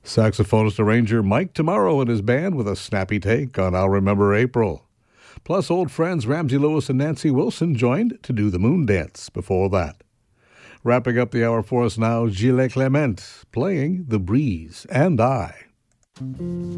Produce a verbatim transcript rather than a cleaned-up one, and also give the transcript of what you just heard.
Saxophonist arranger Mike Tomorrow and his band with a snappy take on I'll Remember April. Plus, old friends Ramsey Lewis and Nancy Wilson joined to do the Moon Dance before that. Wrapping up the hour for us now, Gilles Clement playing The Breeze and I.